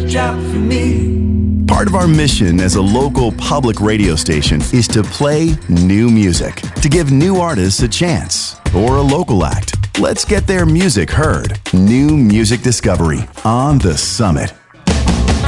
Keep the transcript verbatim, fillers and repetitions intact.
job for me. Part of our mission as a local public radio station is to play new music, to give new artists a chance, or a local act. Let's get their music heard. New music discovery on The Summit.